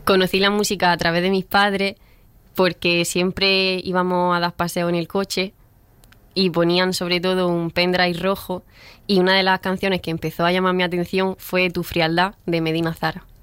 Conocí la música a través de mis padres porque siempre íbamos a dar paseos en el coche y ponían sobre todo un pendrive rojo y una de las canciones que empezó a llamar mi atención fue Tu frialdad de Medina Zara.